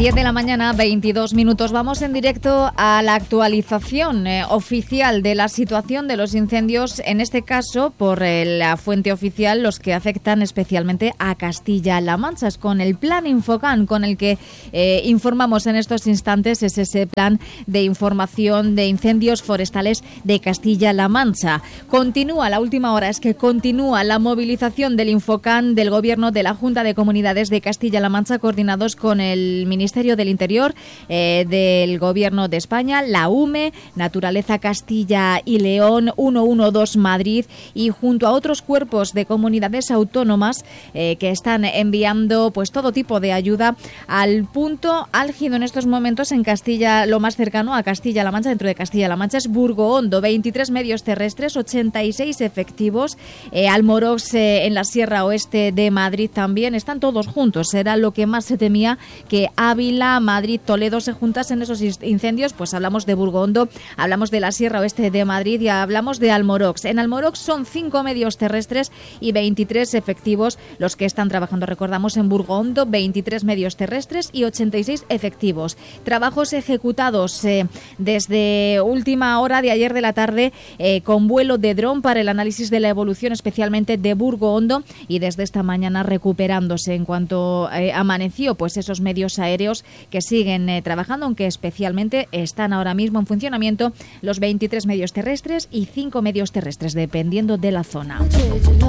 10 de la mañana, 22 minutos. Vamos en directo a la actualización oficial de la situación de los incendios, en este caso por la fuente oficial, los que afectan especialmente a Castilla-La Mancha. Es con el plan Infocan con el que informamos en estos instantes, es ese plan de información de incendios forestales de Castilla-La Mancha. Continúa, la última hora es que continúa la movilización del Infocan del Gobierno de la Junta de Comunidades de Castilla-La Mancha, coordinados con el Ministerio del Interior del Gobierno de España, la UME, Naturaleza Castilla y León, 112 Madrid, y junto a otros cuerpos de comunidades autónomas que están enviando pues todo tipo de ayuda al punto álgido en estos momentos en Castilla. Lo más cercano a Castilla-La Mancha, dentro de Castilla-La Mancha, es Burgohondo, 23 medios terrestres, 86 efectivos, Almorox en la Sierra Oeste de Madrid también, están todos juntos. Era lo que más se temía, que Ávila, Madrid, Toledo se juntasen esos incendios. Pues hablamos de Burgohondo, hablamos de la Sierra Oeste de Madrid y hablamos de Almorox. En Almorox son 5 medios terrestres y 23 efectivos los que están trabajando. Recordamos, en Burgohondo 23 medios terrestres y 86 efectivos. Trabajos ejecutados desde última hora de ayer de la tarde con vuelo de dron para el análisis de la evolución especialmente de Burgohondo, y desde esta mañana recuperándose en cuanto amaneció pues esos medios aéreos que siguen trabajando, aunque especialmente están ahora mismo en funcionamiento los 23 medios terrestres y 5 medios terrestres, dependiendo de la zona.